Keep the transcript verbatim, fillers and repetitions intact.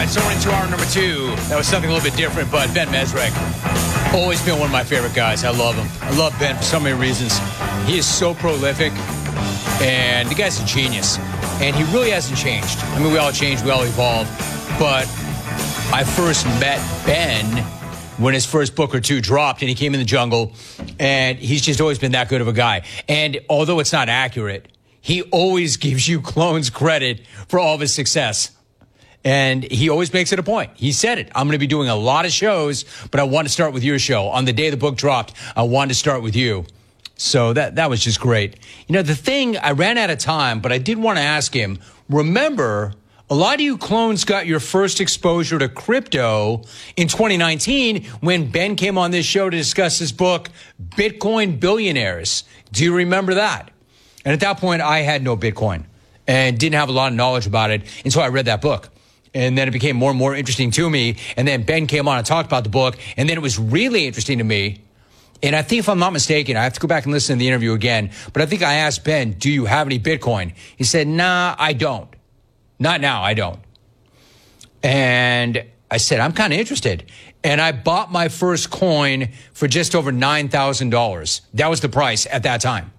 soaring into hour number two. That was something a little bit different, but Ben Mesrich, always been one of my favorite guys. I love him. I love Ben for so many reasons. He is so prolific, and the guy's a genius. And he really hasn't changed. I mean, we all change, we all evolve. But I first met Ben when his first book or two dropped, and he came in the jungle, and he's just always been that good of a guy. And although it's not accurate, he always gives you clones credit for all of his success. And he always makes it a point. He said it. I'm going to be doing a lot of shows, but I want to start with your show. On the day the book dropped, I wanted to start with you. So that, that was just great. You know, the thing, I ran out of time, but I did want to ask him, remember, a lot of you clones got your first exposure to crypto in twenty nineteen when Ben came on this show to discuss his book, Bitcoin Billionaires. Do you remember that? And at that point, I had no Bitcoin and didn't have a lot of knowledge about it until I read that book. And then it became more and more interesting to me. And then Ben came on and talked about the book. And then it was really interesting to me. And I think if I'm not mistaken, I have to go back and listen to the interview again. But I think I asked Ben, do you have any Bitcoin? He said, nah, I don't. Not now, I don't. And I said, I'm kind of interested. And I bought my first coin for just over nine thousand dollars. That was the price at that time.